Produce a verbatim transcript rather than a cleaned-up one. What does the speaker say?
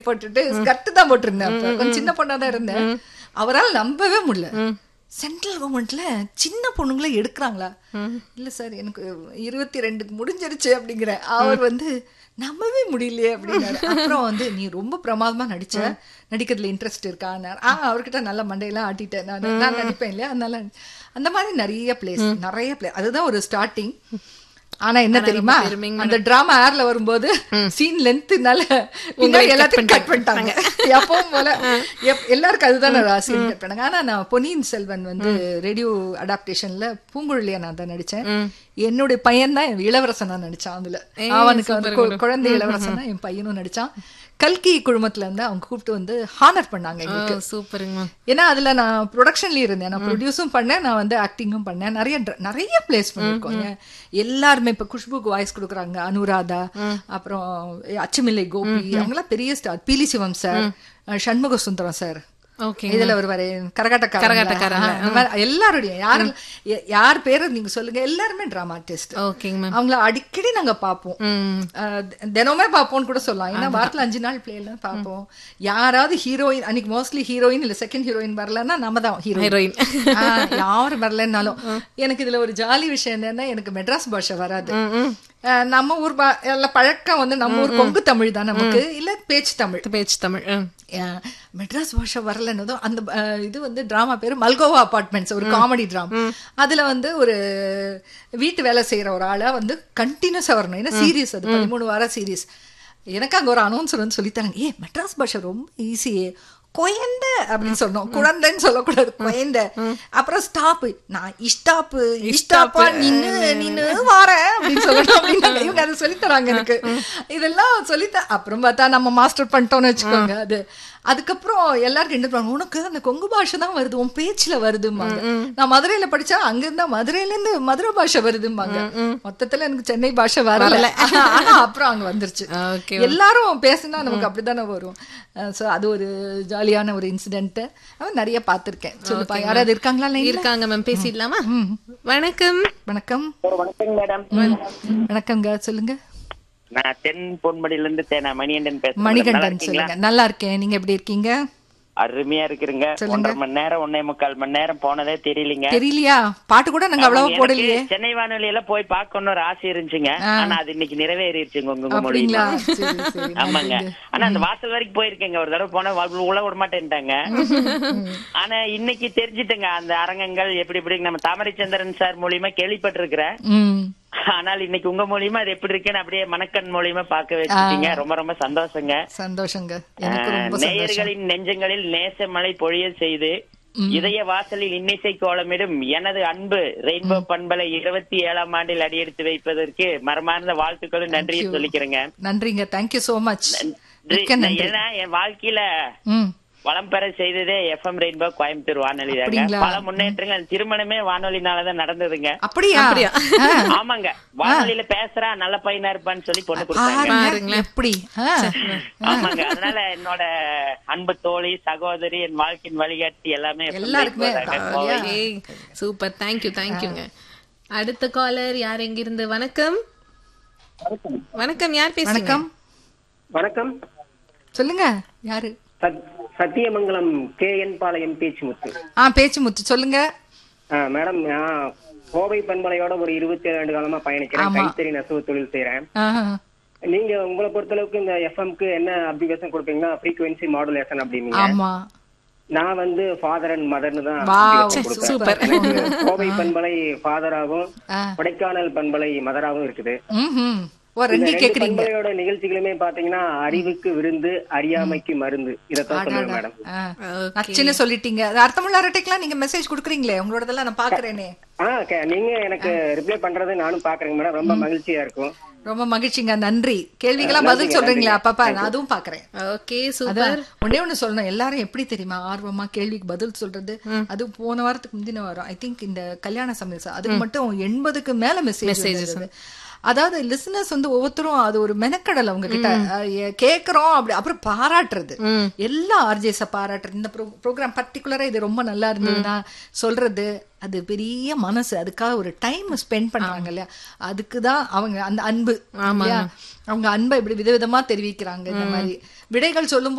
போட்டுட்டு ஸ்கர்ட் தான் போட்டிருந்தேன். அப்ப கொஞ்சம் சின்ன பொண்ணா தான் இருந்தேன். அவரால் நம்பவே முடியல. சென்ட்ரல் கவர்மெண்ட்ல சின்ன பொண்ணுங்கள எடுக்கிறாங்களா? இல்ல சார், எனக்கு இருபத்தி ரெண்டுக்கு முடிஞ்சிருச்சு அப்படிங்கிற. அவர் வந்து நம்பவே முடியலையே அப்படின்னாரு. அப்புறம் வந்து நீ ரொம்ப பிரமாதமா நடிச்ச, நடிக்கிறதுல இன்ட்ரெஸ்ட் இருக்கா? ஆஹ் அவர்கிட்ட நல்ல மண்டையெல்லாம் ஆட்டிட்டேன், நான் நான் நடிப்பேன் இல்லையா, அதனால அந்த மாதிரி நிறைய பிளேஸ் நிறைய பிளேஸ். அதுதான் ஒரு ஸ்டார்டிங். ஆனா என்ன தெரியுமா, அந்த டிராமா ஏர்ல வரும்போது சீன் லென்த்னால எல்லாத்தையும் கட் பண்ணிட்டாங்க. எப்பவும் போல எல்லாருக்கும் அதுதான் சீன் கட் பண்ணாங்க. ஆனா நான் பொன்னியின் செல்வன் வந்து ரேடியோ அடாப்டேஷன்ல பூங்குழலியா நான் தான் நடிச்சேன். என்னுடைய பையன் தான் இளவரசனா நடிச்சான். அதுல அவனுக்கு வந்து குழந்தை இளவரசனா என் பையனும் நடிச்சான். கல்கி குழுமத்துல இருந்து அவங்க கூப்பிட்டு வந்து ஹானர் பண்ணாங்க எங்களுக்கு. சூப்பருங்க. ஏன்னா அதுல நான் ப்ரொடக்ஷன்லயும் இருந்தேன், நான் ப்ரொடியூஸும் பண்ணேன், நான் வந்து ஆக்டிங்கும் பண்ணேன். நிறைய நிறைய பிளேஸ் பண்ணிருக்கோம். எல்லாருமே இப்ப குஷ்புக்கு வாய்ஸ் கொடுக்குறாங்க, அனுராதா, அப்புறம் அச்சுமில்லை கோபி, அவங்களாம் பெரிய ஸ்டார். பீலி சிவம் சார், சண்முக சுந்தரம் சார், இதுல வருவாரு கரகாட்டக்காரன், எல்லாருடைய யாரு யார் பேரு நீங்க சொல்லுங்க, எல்லாருமே டிராமா ஆர்டிஸ்ட். அவங்கள அடிக்கடி நாங்க பாப்போம், தினமே பாப்போம் கூட சொல்லலாம். ஏன்னா வாரத்துல அஞ்சு நாள் பிளே எல்லாம் பாப்போம். யாராவது ஹீரோயின், அன்னைக்கு மோஸ்ட்லி ஹீரோயின் இல்ல செகண்ட் ஹீரோயின் வரலன்னா நம்ம தான் ஹீரோயின். யாரு வரலன்னாலும் எனக்கு இதுல ஒரு ஜாலி விஷயம் என்னன்னா, எனக்கு மெட்ராஸ் பாஷை வராது. நம்ம ஊர் பழக்கம் வந்து நம்ம ஊர் கொங்கு தமிழ் தான் நமக்கு, இல்ல பேச்சு தமிழ். பேச்சு தமிழ் மெட்ராஸ் பாஷா வரலன்னதும் அந்த இது வந்து டிராமா பேரு மல்கோவா அபார்ட்மெண்ட்ஸ், ஒரு காமெடி டிராமா. அதுல வந்து ஒரு வீட்டு வேலை செய்யற ஒரு ஆளா வந்து கண்டினியூஸா வரணும். ஏன்னா சீரியஸ், அது பதிமூணு வாரம் சீரியஸ். எனக்கு அங்க ஒரு அனௌன்சர் வந்து சொல்லித்தராங்க, ஏ மெட்ராஸ் பாஷா ரொம்ப ஈஸியே, குழந்தை அப்படின்னு சொன்னோம், குழந்தைன்னு சொல்லக்கூடாது, குழந்தை. அப்புறம் ஸ்டாப், நான் இஷ்டாப்பு இஷ்டாப்பா நின்னு நின்னு வாரேன் அப்படின்னு சொல்லணும் அப்படின்னு இவங்க அதை சொல்லித்தராங்க எனக்கு. இதெல்லாம் சொல்லித்த அப்புறம் பார்த்தா நம்ம மாஸ்டர் பண்ணிட்டோம்னு வச்சுக்கோங்க. அது அதுக்கப்புறம் எல்லாருக்கும் என்ன பண்ணுவாங்க, உனக்கு அந்த கொங்கு பாஷை தான் வருது, உன் பேச்சுல வருதும்பாங்க. நான் மதுரையில படிச்சா அங்க இருந்தா மதுரையில இருந்து மதுரை பாஷை வருதும்பாங்க. மொத்தத்துல எனக்கு சென்னை பாஷை வரல, ஆனா அப்புறம் அங்க வந்துருச்சு. எல்லாரும் பேசுனா நமக்கு அப்படித்தானே வரும். சோ அது ஒரு ஜாலியான ஒரு இன்சிடென்ட். நிறைய பாத்திருக்கேன். சொல்லுப்பா, யாராவது இருக்காங்களா? இருக்காங்க மேம், பேசிடலாமா? வணக்கம். வணக்கம். வணக்கம் மேடம். வணக்கங்க, சொல்லுங்க. நான் தென் பொன்மடியில இருந்து தேனா மணிகண்டன் பேசுறேன். மணிகண்டன் சொல்லுங்க. நல்லா இருக்கேன், நீங்க எப்படி இருக்கீங்க? அருமையா இருக்கிறீங்க. ஒன்றரை மணி நேரம் ஒன்னே முக்கால் மணி நேரம் போனதே தெரியலீங்க. தெரியலையா? பாட்டு கூட நாங்க அவ்வளவு போடலையே. சென்னை வானொலி எல்லாம் போய் பார்க்கணும்னு ஒரு ஆசை இருந்துச்சுங்க. ஆனா அது இன்னைக்கு நிறைவேறிடுச்சுங்க உங்க மொழியில. ஆமாங்க. ஆனா அந்த வாசல் வரைக்கும் போயிருக்கேங்க, ஒரு தடவை போனா உள்ள விட மாட்டேன்ட்டாங்க. ஆனா இன்னைக்கு தெரிஞ்சுட்டுங்க அந்த அரங்கங்கள் எப்படி எப்படி. நம்ம தாமரைச்சந்திரன் சார் மூலியமா கேள்விப்பட்டிருக்கிறேன். ஆனால் இன்னைக்கு உங்க மூலியமா அது எப்படி இருக்குன்னு அப்படியே மனக்கண் மூலியமா பார்க்க வச்சுட்டீங்க. ரொம்ப ரொம்ப சந்தோஷங்க. சந்தோஷங்க. நேயர்களின் நெஞ்சங்களில் நேசமழை பொழிய செய்து இதய வாசலில் இன்னிசை கோலமிடும் எனது அன்பு ரெயின்போ பண்பலை இருபத்தி ஏழாம் ஆண்டில் அடியெடுத்து வைப்பதற்கு மரமார்ந்த வாழ்த்துக்களும் நன்றியும் சொல்லிக்கிறேங்க. நன்றிங்க, தேங்க்யூ சோ மச். ஏன்னா என் வாழ்க்கையில வளம் பெற செய்ததே எஃப்எம் ரெயின்போ கோயம்புத்தூர் வானொலி தாங்க. பல முன்னேற்றங்கள், திருமணமே வானொலினாலதான் நடந்ததுங்க. அப்படியா? ஆமாங்க. வானொலியில பேசுறா நல்ல பையனா இருப்பான்னு சொல்லி பொண்ணு கொடுத்தாங்க. எப்படி? ஆமாங்க. அதனால என்னோட அன்பு தோழி, சகோதரி, என் வாழ்க்கையின் வழிகாட்டி எல்லாமே எல்லாருக்குமே. சூப்பர், தேங்க்யூ தேங்க்யூங்க. அடுத்த காலர் யார், எங்கிருந்து? வணக்கம். வணக்கம், யார் பேசுறீங்க? வணக்கம், சொல்லுங்க. யாரு? சத்தியமங்கலம் கே என் பாளையம் பேச்சுமுத்து. ஆ, பேச்சுமுத்து சொல்லுங்க. மேடம், நான் கோவை பண்பலையோட ஒரு இருபத்தி ஏழு ஆண்டு காலமா பயணிக்கிறேன். கைத்தறி நெசவு தொழில் செய்யறேன். நீங்க உங்களை பொறுத்தளவுக்கு இந்த எஃப்எம்க்கு என்ன அப்ளிகேஷன் கொடுப்பீங்கன்னா ஃப்ரீக்வன்சி மாடுலேஷன் அப்படின்னீங்க. நான் வந்து ஃபாதர் அண்ட் மதர்னு தான் கொடுப்பேன். கோவை பண்பலை ஃபாதராகவும் கொடைக்கானல் பண்பலை மதராகவும் இருக்குது. பண்பலையோட நிகழ்ச்சிகளுமே பாத்தீங்கன்னா அறிவுக்கு விருந்து, அறியாமைக்கு மருந்து. இதான் சொல்லுங்க மேடம். நச்சுன்னு சொல்லிட்டீங்க. அர்த்தமுள்ள அரட்டைக்கெல்லாம் நீங்க மெசேஜ் குடுக்குறீங்களே, உங்களோடதெல்லாம் நான் பாக்குறேனே. நீங்க எனக்கு ரிப்ளை பண்றது நானும் பாக்குறேங்க மேடம். ரொம்ப மகிழ்ச்சியா இருக்கும். ரொம்ப மகிழ்ச்சிங்க, நன்றி. கேள்விக்கெல்லாம் பதில் சொல்றீங்களா அப்பப்பா? நான் அதுவும் பாக்குறேன். Okay, super. ஒன்னே ஒண்ணு சொல்லணும், எல்லாரும் எப்படி தெரியுமா ஆர்வமா கேள்விக்கு பதில் சொல்றது. அது போன வாரத்துக்கு முந்தின வாரம் ஐ திங்க் இந்த கல்யாண சமையல் அதுக்கு மட்டும் எண்பதுக்கு மேல மெசேஜ். அதாவது லிசனர்ஸ் வந்து ஒவ்வொருத்தரும் அது ஒரு மெனக்கடல் அவங்க கிட்ட அஹ், கேக்குறோம் அப்படி அப்புறம் பாராட்டுறது எல்லா ஆர்ஜேஸ பாராட்டுறது இந்த ப்ரோக்ராம் பர்டிகுலரா இது ரொம்ப நல்லா இருந்ததுன்னா சொல்றது அது பெரிய மனசு அதுக்காக ஒரு டைம் ஸ்பெண்ட் பண்றாங்க இல்லையா அதுக்குதான் அவங்க அந்த அன்பு இல்லையா அவங்க அன்பை இப்படி விதவிதமா தெரிவிக்கிறாங்க இந்த மாதிரி விடைகள் சொல்லும்